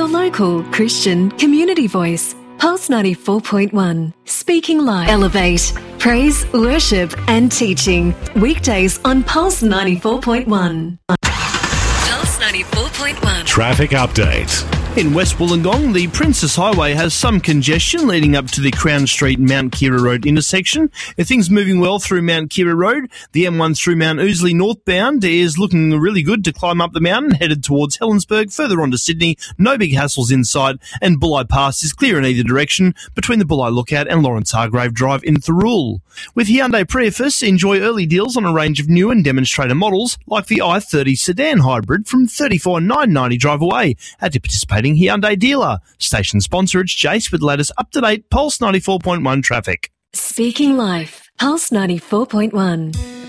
Your local Christian community voice. Pulse 94.1. Speaking Live. Elevate. Praise, worship and teaching. Weekdays on Pulse 94.1. Pulse 94.1. Traffic update. In West Wollongong, the Princess Highway has some congestion leading up to the Crown Street Mount Kira Road intersection. Things moving well through Mount Kira Road. The M1 through Mount Ousley northbound is looking really good to climb up the mountain, headed towards Helensburgh, further on to Sydney. No big hassles inside, and Bulli Pass is clear in either direction between the Bulli Lookout and Lawrence Hargrave Drive in Thirroul. With Hyundai Prius, enjoy early deals on a range of new and demonstrator models like the i30 sedan hybrid from $34,990 drive away at your participating Hyundai dealer. Station sponsor, it's Jace with the latest up-to-date Pulse 94.1 traffic. Speaking Life. Pulse 94.1.